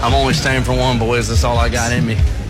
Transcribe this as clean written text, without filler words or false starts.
I'm only staying for one, boys. That's all I got in me.